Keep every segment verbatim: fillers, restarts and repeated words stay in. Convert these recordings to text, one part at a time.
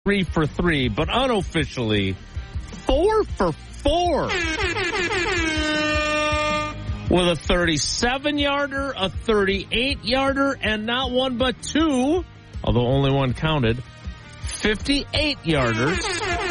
three for three, but unofficially four for four. With a thirty-seven-yarder, a thirty-eight-yarder, and not one but two, although only one counted, fifty-eight-yarders.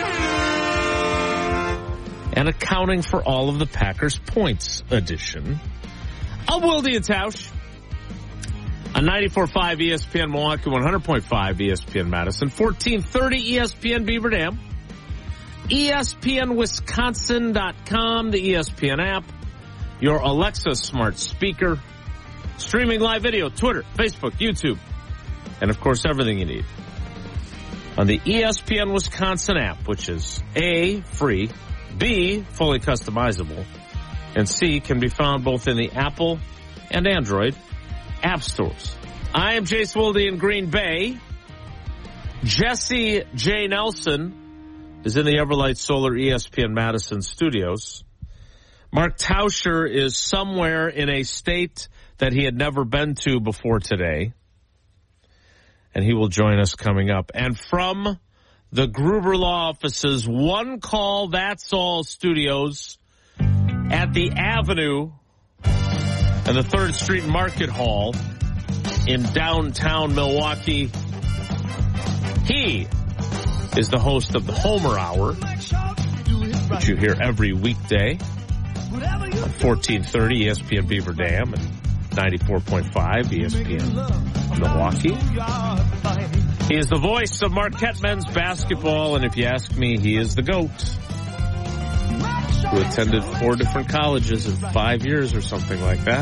And accounting for all of the Packers' points edition of Wilde and Tausch on ninety-four point five E S P N Milwaukee, one hundred point five E S P N Madison, fourteen thirty E S P N Beaver Dam, E S P N Wisconsin dot com, the E S P N app, your Alexa smart speaker, streaming live video, Twitter, Facebook, YouTube, and of course everything you need on the E S P N Wisconsin app, which is A, free, B, fully customizable, and C, can be found both in the Apple and Android app stores. I am Jace Wilde in Green Bay. Jesse J. Nelson is in the Everlight Solar E S P N Madison studios. Mark Tauscher is somewhere in a state that he had never been to before today, and he will join us coming up. And from the Gruber Law Office's One Call That's All studios at the Avenue and the third Street Market Hall in downtown Milwaukee, he is the host of the Homer Hour, which you hear every weekday on fourteen thirty E S P N Beaver Dam and ninety-four point five E S P N Milwaukee. He is the voice of Marquette men's basketball, and if you ask me, he is the GOAT, who attended four different colleges in five years or something like that.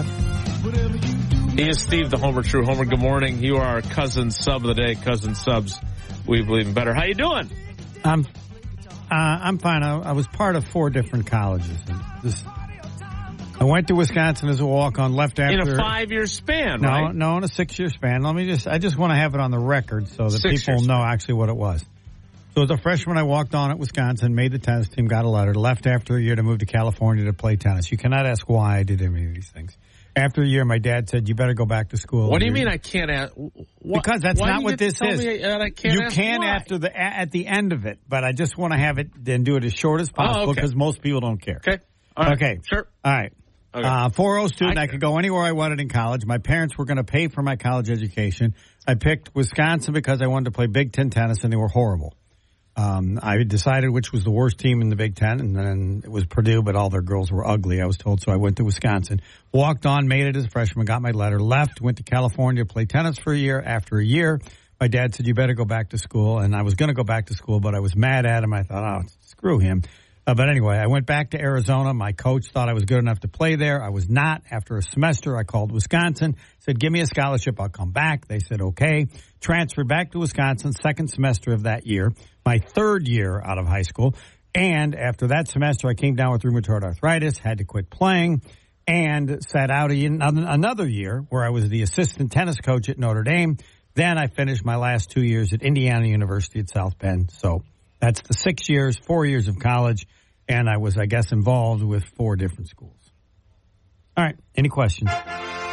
He is Steve, the Homer True Homer. Good morning. You are our cousin sub of the day. Cousin subs, we believe in better. How you doing? I'm, uh, I'm fine. I, I was part of four different colleges. This, I went to Wisconsin as a walk-on, left after... In a five-year span, no, right? No, in a six-year span. Let me just... I just want to have it on the record so that Six people know actually what it was. So as a freshman, I walked on at Wisconsin, made the tennis team, got a letter, left after a year to move to California to play tennis. You cannot ask why I did any of these things. After a year, my dad said, you better go back to school. What do you mean I can't ask? What, because that's not what this is. Me, uh, I can't you ask can why. after the at the end of it, but I just want to have it and do it as short as possible because oh, okay. most people don't care. Okay. All right. Okay. Sure. All right. Okay. Uh, four oh student. I, I could go anywhere I wanted in college. My parents were going to pay for my college education. I picked Wisconsin because I wanted to play Big Ten tennis, and they were horrible. Um, I decided which was the worst team in the Big Ten, and then it was Purdue, but all their girls were ugly, I was told, so I went to Wisconsin. Walked on, made it as a freshman, got my letter, left, went to California to play tennis for a year. After a year, my dad said, you better go back to school, and I was going to go back to school, but I was mad at him. I thought, oh, screw him. Uh, but anyway, I went back to Arizona. My coach thought I was good enough to play there. I was not. After a semester, I called Wisconsin, said, give me a scholarship. I'll come back. They said, okay. Transferred back to Wisconsin, second semester of that year, my third year out of high school. And after that semester, I came down with rheumatoid arthritis, had to quit playing, and sat out a, another year where I was the assistant tennis coach at Notre Dame. Then I finished my last two years at Indiana University at South Bend. So that's the six years, four years of college. And I was, I guess, involved with four different schools. All right. Any questions? No,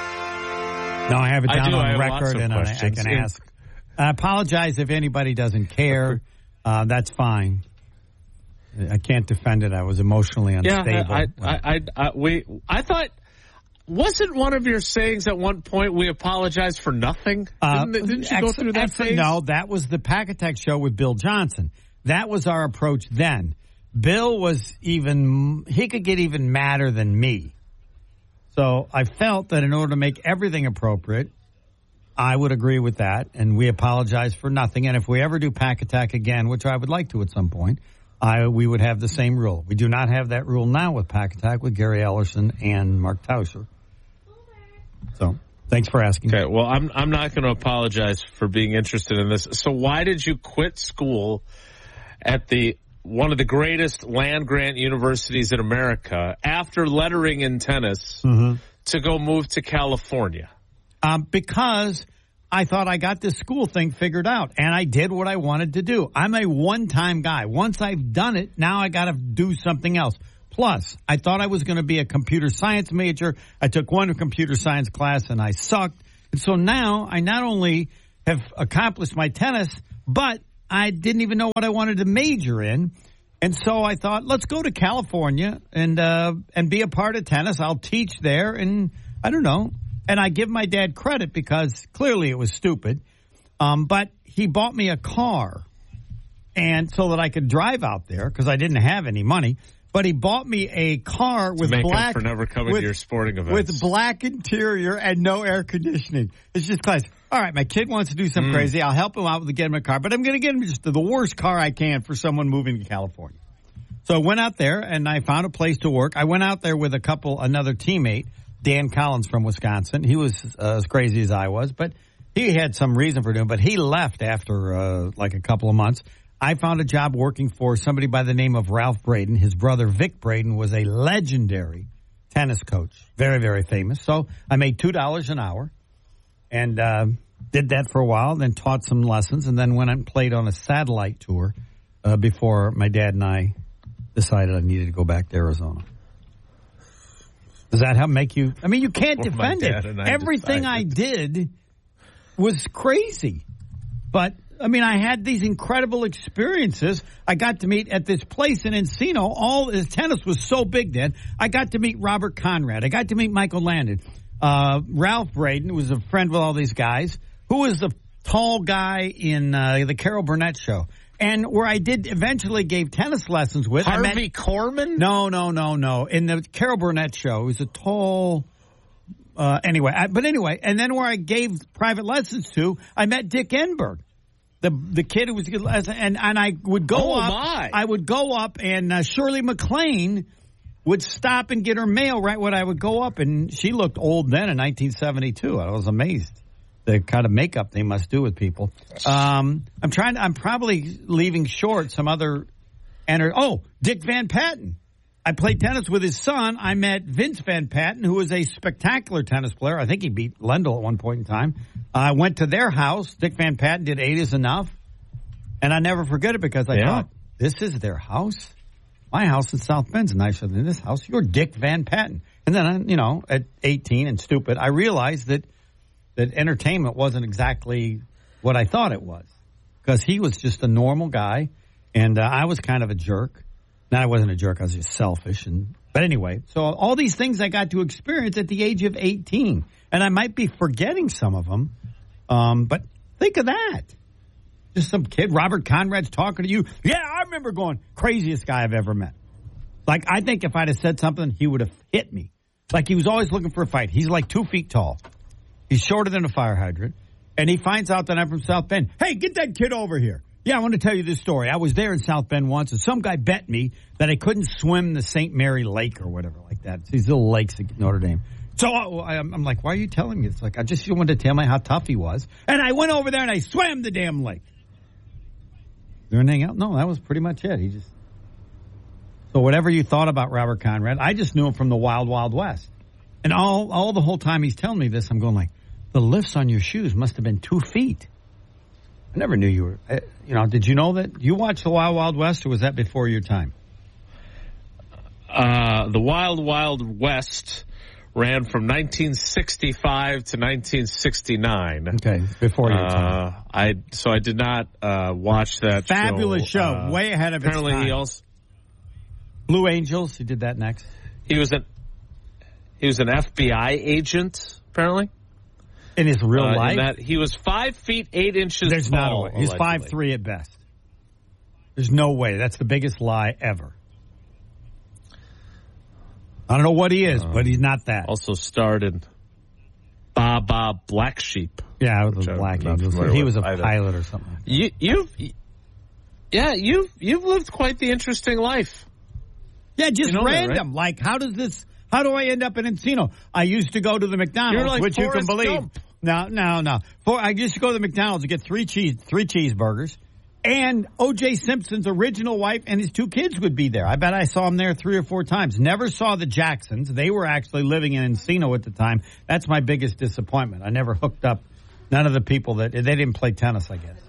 I have it down I do, on I the have record, and I, I can ask. I apologize if anybody doesn't care. Uh, that's fine. I can't defend it. I was emotionally unstable. Yeah, I, I, I, I, we, I thought, wasn't one of your sayings at one point, we apologize for nothing? Uh, didn't, didn't you ex- go through that ex- phase? No, that was the Pack Attack show with Bill Johnson. That was our approach then. Bill was even, he could get even madder than me. So I felt that in order to make everything appropriate, I would agree with that, and we apologize for nothing. And if we ever do Pack Attack again, which I would like to at some point, I, we would have the same rule. We do not have that rule now with Pack Attack with Gary Ellerson and Mark Tauscher. So thanks for asking. Okay, well, I'm I'm not going to apologize for being interested in this. So why did you quit school at the one of the greatest land-grant universities in America after lettering in tennis mm-hmm. to go move to California? Um, because I thought I got this school thing figured out, and I did what I wanted to do. I'm a one-time guy. Once I've done it, now I got to do something else. Plus, I thought I was going to be a computer science major. I took one computer science class, and I sucked. And so now I not only have accomplished my tennis, but I didn't even know what I wanted to major in. And so I thought, let's go to California and uh, and be a part of tennis. I'll teach there, and I don't know. And I give my dad credit because clearly it was stupid. Um, but he bought me a car, and so that I could drive out there because I didn't have any money. But he bought me a car with Make black up for never coming with, to your sporting events. with black interior and no air conditioning. It's just class. All right, my kid wants to do something Mm. crazy. I'll help him out with getting him a car, but I'm going to get him just the worst car I can for someone moving to California. So I went out there and I found a place to work. I went out there with a couple, another teammate, Dan Collins from Wisconsin. He was uh, as crazy as I was, but he had some reason for doing it. But he left after uh, like a couple of months. I found a job working for somebody by the name of Ralph Braden. His brother, Vic Braden, was a legendary tennis coach. Very, very famous. So I made two dollars an hour and uh, did that for a while, then taught some lessons, and then went and played on a satellite tour uh, before my dad and I decided I needed to go back to Arizona. Does that help make you? I mean, you can't Before my defend dad it. and I Everything I did was crazy. But I mean, I had these incredible experiences. I got to meet at this place in Encino. All his tennis was so big then. I got to meet Robert Conrad. I got to meet Michael Landon. Uh, Ralph Braden was a friend with all these guys. Who was the tall guy in uh, the Carol Burnett show? And where I did eventually gave tennis lessons with. Harvey I met, Korman? No, no, no, no. In the Carol Burnett show, he was a tall. Uh, anyway, I, but anyway, and then where I gave private lessons to, I met Dick Enberg. The the kid who was and and I would go oh, up. My. I would go up, and uh, Shirley MacLaine would stop and get her mail right when I would go up, and she looked old then in nineteen seventy-two. I was amazed the kind of makeup they must do with people. Um, I'm trying. To, I'm probably leaving short some other. Enter. Oh, Dick Van Patten. I played tennis with his son. I met Vince Van Patten, who was a spectacular tennis player. I think he beat Lendl at one point in time. I went to their house. Dick Van Patten did Eight is Enough. And I never forget it because I yeah. thought, this is their house? My house in South Bend's nicer than this house. You're Dick Van Patten. And then, you know, at eighteen and stupid, I realized that, that entertainment wasn't exactly what I thought it was. Because he was just a normal guy, and uh, I was kind of a jerk. No, I wasn't a jerk. I was just selfish. And But anyway, so all these things I got to experience at the age of eighteen. And I might be forgetting some of them. Um, but think of that. Just some kid, Robert Conrad's talking to you. Yeah, I remember going, craziest guy I've ever met. Like, I think if I'd have said something, he would have hit me. Like, he was always looking for a fight. He's like two feet tall. He's shorter than a fire hydrant. And he finds out that I'm from South Bend. Hey, get that kid over here. Yeah, I want to tell you this story. I was there in South Bend once, and some guy bet me that I couldn't swim the Saint Mary Lake or whatever like that. It's these little lakes at Notre Dame. So I, I'm like, why are you telling me? It's like, I just wanted to tell me how tough he was. And I went over there and I swam the damn lake. Is there anything else? No, that was pretty much it. He just. So whatever you thought about Robert Conrad, I just knew him from the Wild Wild West. And all, all the whole time he's telling me this, I'm going like, the lifts on your shoes must have been two feet. I never knew you were, uh, you know, did you know that? You watched the Wild Wild West, or was that before your time? Uh, the Wild Wild West ran from nineteen sixty-five to nineteen sixty-nine. Okay, before your uh, time. I so I did not uh, watch that Fabulous show, show. Uh, way ahead of its time. apparently he also Blue Angels, he did that next. he was an he was an F B I agent apparently. In his real Uh, life? in that he was five feet eight inches There's tall. not a way. He's allegedly. five three at best. There's no way. That's the biggest lie ever. I don't know what he is, Uh, but he's not that. Also starred in Ba Ba Black Sheep. Yeah, it was which a I'm Black not Angels. familiar He was a with either. pilot or something. You, you've, yeah, you've you've lived quite the interesting life. Yeah, just You know that, random. right? Like, how does this? How do I end up in Encino? I used to go to the McDonald's, You're like which you can Forrest believe. Gump. No, no, no. For I used to go to the McDonald's to get three cheese, three cheeseburgers, and O J Simpson's original wife and his two kids would be there. I bet I saw them there three or four times. Never saw the Jacksons. They were actually living in Encino at the time. That's my biggest disappointment. I never hooked up. None of the people that they didn't play tennis, I guess.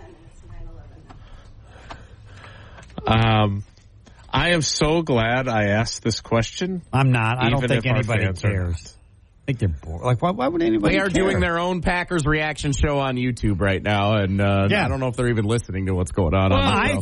Um, I am so glad I asked this question. I'm not. I don't even think if our anybody fans are cares. think they're bored. Like, why, why would anybody They are care? doing their own Packers reaction show on YouTube right now, and uh, Yeah. I don't know if they're even listening to what's going on. Well, on the I show.